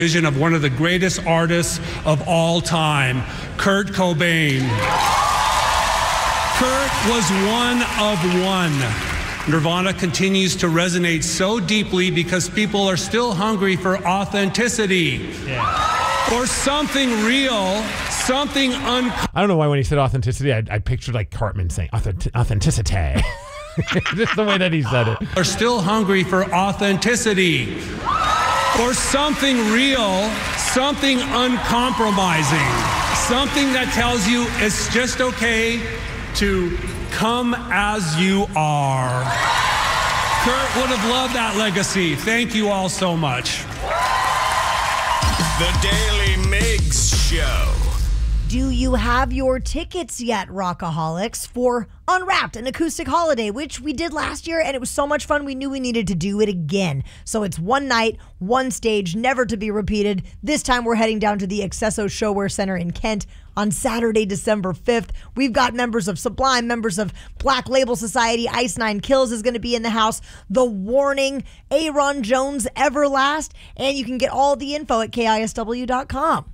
Vision of one of the greatest artists of all time, Kurt Cobain. Kurt was one of one. Nirvana continues to resonate so deeply because people are still hungry for authenticity. Or something real, something I don't know why when he said authenticity, I pictured like Cartman saying authenticity. Just the way that he said it. Are still hungry for authenticity. Or something real, something uncompromising. Something that tells you it's just okay to come as you are. Kurt would have loved that legacy. Thank you all so much. The Daily Migs Show. Do you have your tickets yet, Rockaholics, for Unwrapped, an acoustic holiday, which we did last year, and it was so much fun, we knew we needed to do it again. So it's one night, one stage, never to be repeated. This time we're heading down to the Accesso Showwear Center in Kent on Saturday, December 5th. We've got members of Sublime, members of Black Label Society, Ice Nine Kills is going to be in the house, The Warning, Aaron Jones, Everlast, and you can get all the info at KISW.com.